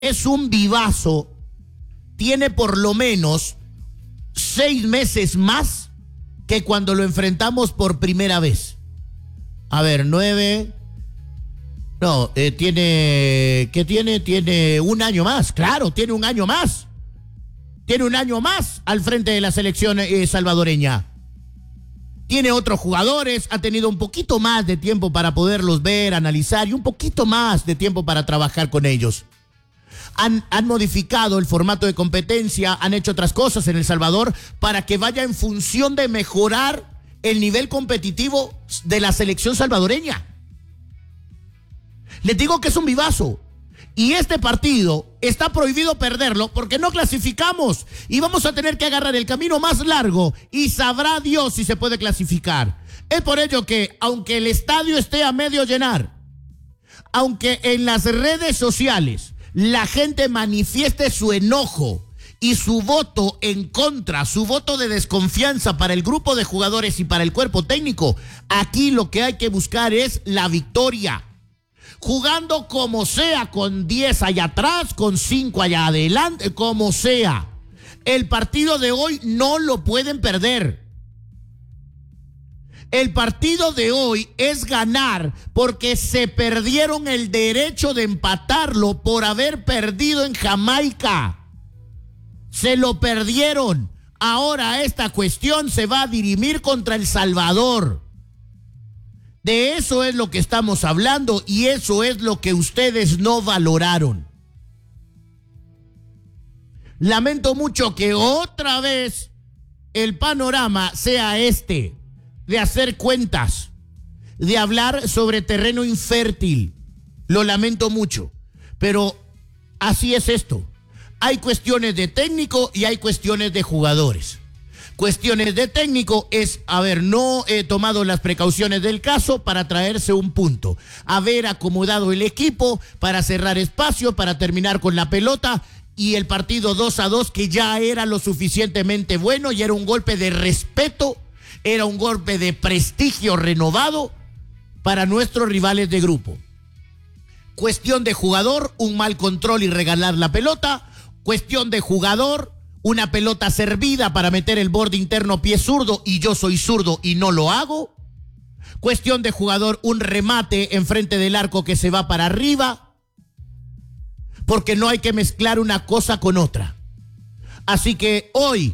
es un vivazo, tiene por lo menos 6 meses más que cuando lo enfrentamos por primera vez. A ver, 9... No, tiene un año más, claro, tiene un año más. Tiene un año más al frente de la selección salvadoreña. Tiene otros jugadores, ha tenido un poquito más de tiempo para poderlos ver, analizar y un poquito más de tiempo para trabajar con ellos. Han modificado el formato de competencia, han hecho otras cosas en El Salvador para que vaya en función de mejorar el nivel competitivo de la selección salvadoreña. Les digo que es un vivazo. Y este partido está prohibido perderlo porque no clasificamos. Y vamos a tener que agarrar el camino más largo y sabrá Dios si se puede clasificar. Es por ello que, aunque el estadio esté a medio llenar, aunque en las redes sociales la gente manifieste su enojo y su voto en contra, su voto de desconfianza para el grupo de jugadores y para el cuerpo técnico, aquí lo que hay que buscar es la victoria. Jugando como sea, con 10 allá atrás, con 5 allá adelante, como sea. El partido de hoy no lo pueden perder. El partido de hoy es ganar porque se perdieron el derecho de empatarlo por haber perdido en Jamaica. Se lo perdieron. Ahora esta cuestión se va a dirimir contra El Salvador. De eso es lo que estamos hablando y eso es lo que ustedes no valoraron. Lamento mucho que otra vez el panorama sea este, de hacer cuentas, de hablar sobre terreno infértil. Lo lamento mucho, pero así es esto. Hay cuestiones de técnico y hay cuestiones de jugadores. Cuestiones de técnico es haber no tomado las precauciones del caso para traerse un punto, haber acomodado el equipo para cerrar espacio, para terminar con la pelota y el partido 2-2 que ya era lo suficientemente bueno y era un golpe de respeto, era un golpe de prestigio renovado para nuestros rivales de grupo. Cuestión de jugador, un mal control y regalar la pelota. Cuestión de jugador, una pelota servida para meter el borde interno pie zurdo y yo soy zurdo y no lo hago. Cuestión de jugador, un remate enfrente del arco que se va para arriba. Porque no hay que mezclar una cosa con otra. Así que hoy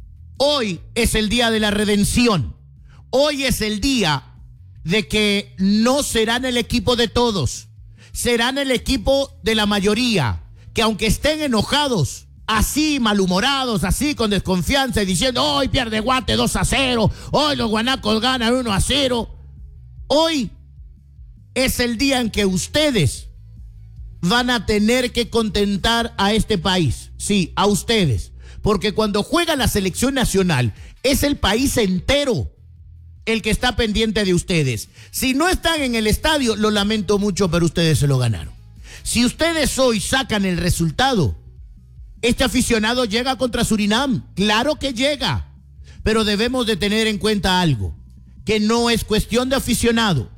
es el día de la redención. Hoy es el día de que no serán el equipo de todos. Serán el equipo de la mayoría. Que aunque estén enojados, así malhumorados, así con desconfianza y diciendo, hoy pierde Guate 2-0, hoy los guanacos ganan 1-0. Hoy es el día en que ustedes van a tener que contentar a este país. Sí, a ustedes. Porque cuando juega la selección nacional, es el país entero el que está pendiente de ustedes. Si no están en el estadio, lo lamento mucho, pero ustedes se lo ganaron. Si ustedes hoy sacan el resultado, este aficionado llega contra Surinam. Claro que llega. Pero debemos de tener en cuenta algo, que no es cuestión de aficionado.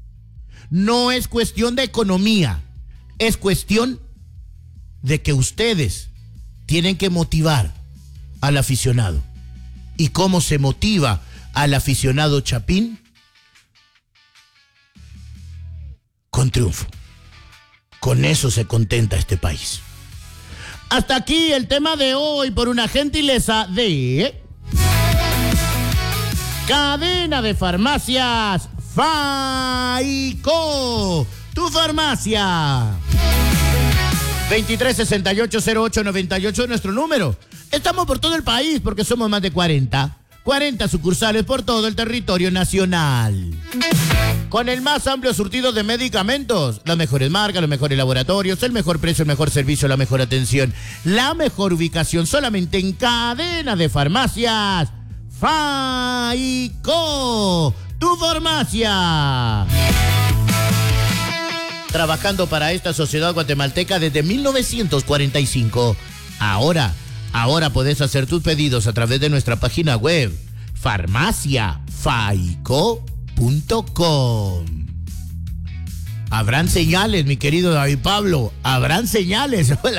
No es cuestión de economía. Es cuestión de que ustedes tienen que motivar al aficionado. ¿Y cómo se motiva al aficionado chapín? Con triunfo. Con eso se contenta este país. Hasta aquí el tema de hoy por una gentileza de Cadena de Farmacias Faico. Tu farmacia. 23680898 es nuestro número. Estamos por todo el país porque somos más de 40 sucursales por todo el territorio nacional. Con el más amplio surtido de medicamentos, las mejores marcas, los mejores laboratorios, el mejor precio, el mejor servicio, la mejor atención, la mejor ubicación, solamente en Cadena de Farmacias Faico, tu farmacia. Trabajando para esta sociedad guatemalteca desde 1945. Ahora podés hacer tus pedidos a través de nuestra página web, farmaciafaico.com. Habrán señales, mi querido David Pablo. Habrán señales.